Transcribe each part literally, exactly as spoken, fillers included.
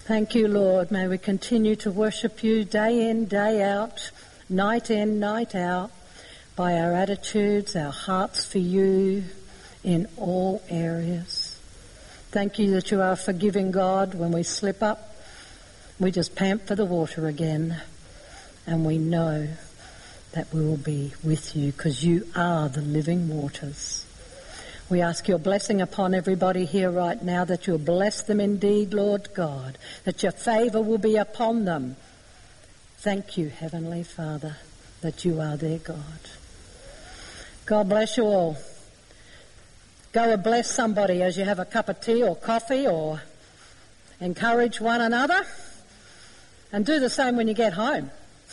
Thank you, Lord. May we continue to worship you day in, day out, night in, night out, by our attitudes, our hearts for you in all areas. Thank you that you are a forgiving God. When we slip up, we just pant for the water again, and we know that we will be with you because you are the living waters. We ask your blessing upon everybody here right now, that you'll bless them indeed, Lord God, that your favour will be upon them. Thank you, Heavenly Father, that you are their God. God bless you all. Go and bless somebody as you have a cup of tea or coffee, or encourage one another, and do the same when you get home.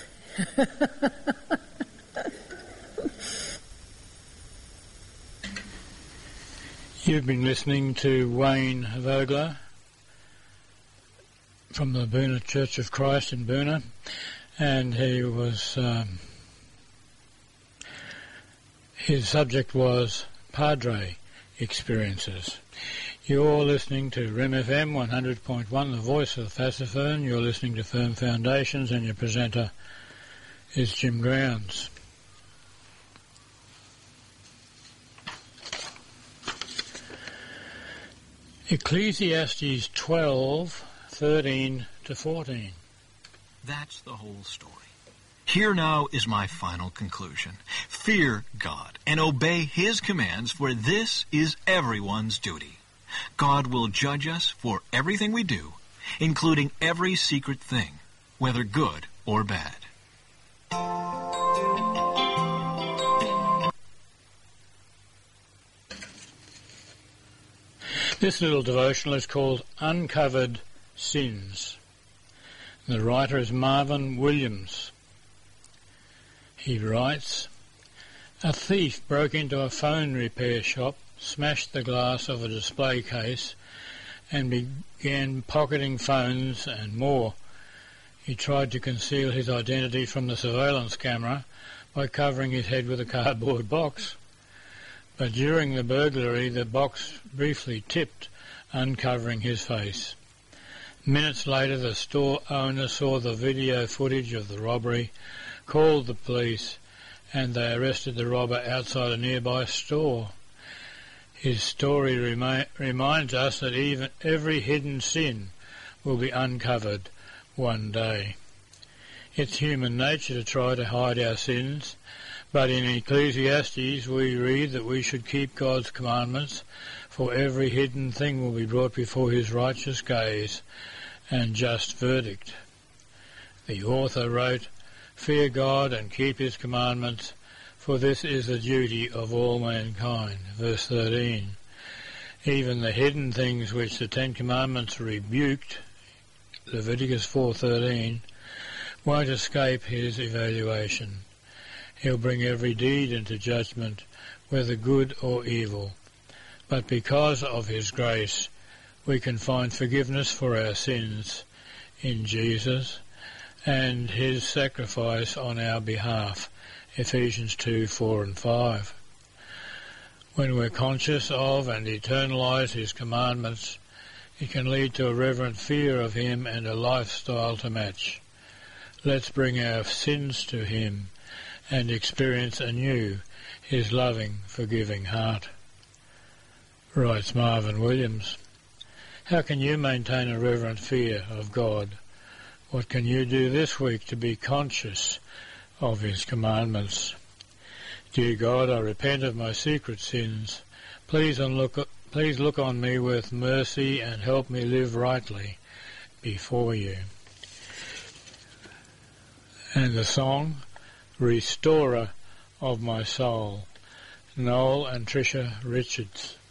You've been listening to Wayne Vogler from the Boonah Church of Christ in Boonah, and he was um, his subject was Padre experiences. You're listening to R E M F M one hundred point one, the voice of the Fassifern. You're listening to Firm Foundations, and your presenter is Jim Grounds. Ecclesiastes twelve, thirteen to fourteen. That's the whole story. Here now is my final conclusion. Fear God and obey His commands, for this is everyone's duty. God will judge us for everything we do, including every secret thing, whether good or bad. This little devotional is called Uncovered Sins. The writer is Marvin Williams. He writes, a thief broke into a phone repair shop, smashed the glass of a display case, and began pocketing phones and more. He tried to conceal his identity from the surveillance camera by covering his head with a cardboard box. But during the burglary, the box briefly tipped, uncovering his face. Minutes later, the store owner saw the video footage of the robbery, called the police, and they arrested the robber outside a nearby store. His story remi- reminds us that even every hidden sin will be uncovered one day. It's human nature to try to hide our sins, but in Ecclesiastes we read that we should keep God's commandments, for every hidden thing will be brought before his righteous gaze and just verdict. The author wrote, fear God and keep his commandments, for this is the duty of all mankind. Verse thirteen. Even the hidden things which the Ten Commandments rebuked, Leviticus four thirteen, won't escape his evaluation. He'll bring every deed into judgment, whether good or evil. But because of his grace, we can find forgiveness for our sins in Jesus and his sacrifice on our behalf, Ephesians two, four and five. When we're conscious of and eternalise his commandments, it can lead to a reverent fear of him and a lifestyle to match. Let's bring our sins to him and experience anew his loving, forgiving heart. Writes Marvin Williams. How can you maintain a reverent fear of God? What can you do this week to be conscious of his commandments? Dear God, I repent of my secret sins. Please look, please look on me with mercy and help me live rightly before you. And the song, Restorer of My Soul, Noel and Tricia Richards.